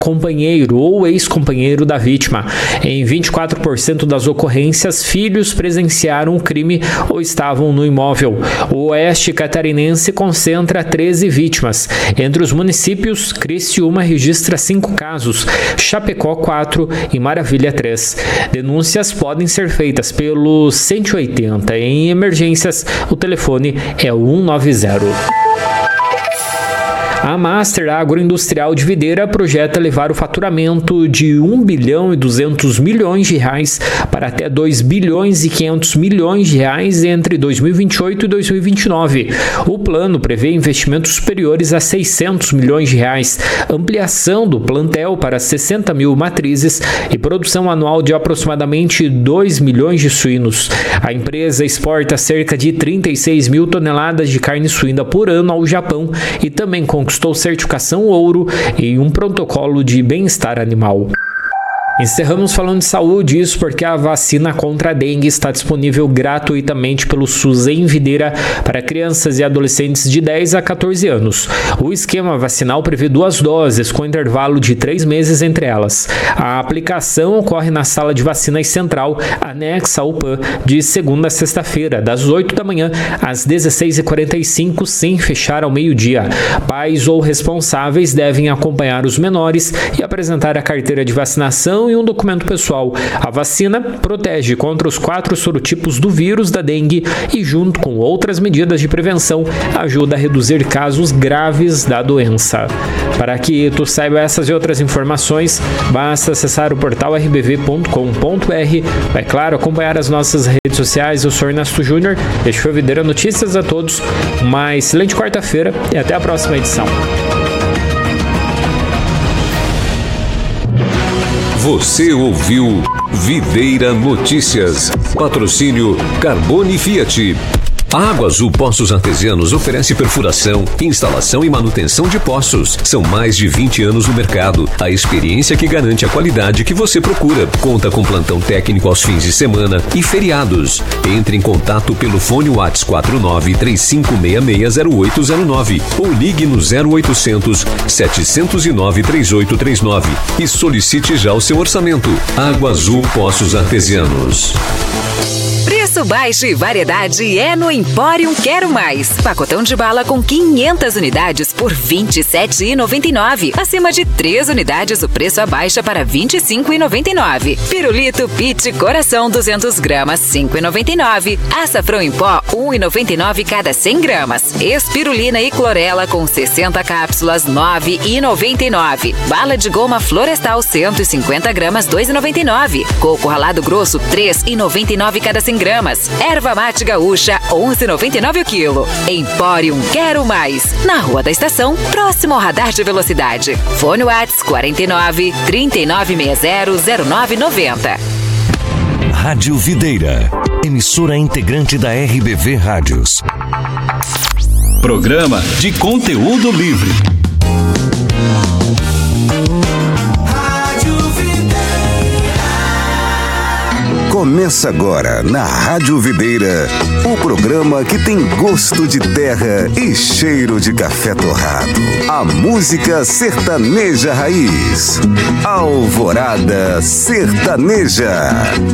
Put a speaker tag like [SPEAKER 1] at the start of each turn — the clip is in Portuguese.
[SPEAKER 1] companheiro ou ex-companheiro da vítima. Em 24% das ocorrências, filhos presenciaram o crime ou estavam no imóvel. O Oeste Catarinense concentra 13 vítimas. Entre os municípios, Criciúma registra 5 casos, Chapecó 4 e Maravilha 3. Denúncias podem ser feitas pelo 180. Em emergências, o telefone é o 190. A Master Agroindustrial de Videira projeta levar o faturamento de 1 bilhão e 200 milhões de reais para até 2 bilhões e 500 milhões de reais entre 2028 e 2029. O plano prevê investimentos superiores a 600 milhões de reais, ampliação do plantel para 60 mil matrizes e produção anual de aproximadamente 2 milhões de suínos. A empresa exporta cerca de 36 mil toneladas de carne suína por ano ao Japão e também conquistou certificação ouro e um protocolo de bem-estar animal. Encerramos falando de saúde, isso porque a vacina contra a dengue está disponível gratuitamente pelo SUS em Videira para crianças e adolescentes de 10 a 14 anos. O esquema vacinal prevê 2 doses, com intervalo de 3 meses entre elas. A aplicação ocorre na sala de vacinas central, anexa ao PAN, de segunda a sexta-feira, das 8 da manhã às 16h45, sem fechar ao meio-dia. Pais ou responsáveis devem acompanhar os menores e apresentar a carteira de vacinação e um documento pessoal. A vacina protege contra os 4 sorotipos do vírus da dengue e, junto com outras medidas de prevenção, ajuda a reduzir casos graves da doença. Para que tu saiba essas e outras informações, basta acessar o portal rbv.com.br. Vai, claro, acompanhar as nossas redes sociais. Eu sou Ernesto Júnior. Este foi o Videira Notícias. A todos uma excelente quarta-feira e até a próxima edição.
[SPEAKER 2] Você ouviu Videira Notícias. Patrocínio Carbone Fiat. A Água Azul Poços Artesianos oferece perfuração, instalação e manutenção de poços. São mais de 20 anos no mercado. A experiência que garante a qualidade que você procura. Conta com plantão técnico aos fins de semana e feriados. Entre em contato pelo fone WhatsApp 4935660809 ou ligue no 0800 709 3839 e solicite já o seu orçamento. Água Azul Poços Artesianos.
[SPEAKER 3] Preço baixo e variedade é no Empório Quero Mais. Pacotão de bala com 500 unidades por R$ 27,99. Acima de 3 unidades, o preço abaixa para R$ 25,99. Pirulito Pit Coração 200 gramas, R$ 5,99. Açafrão em pó, R$ 1,99 cada 100 gramas. Espirulina e clorela com 60 cápsulas, R$ 9,99. Bala de goma florestal 150 gramas, R$ 2,99. Coco ralado grosso, R$ 3,99 cada 100 gramas. Erva mate gaúcha, R$ 11,99 o quilo. Empório Quero Mais. Na Rua da Estação, próximo ao radar de velocidade. Fone WhatsApp 49 3960 0990.
[SPEAKER 4] Rádio Videira. Emissora integrante da RBV Rádios.
[SPEAKER 5] Programa de conteúdo livre.
[SPEAKER 6] Começa agora na Rádio Videira, o programa que tem gosto de terra e cheiro de café torrado. A música sertaneja raiz. Alvorada Sertaneja.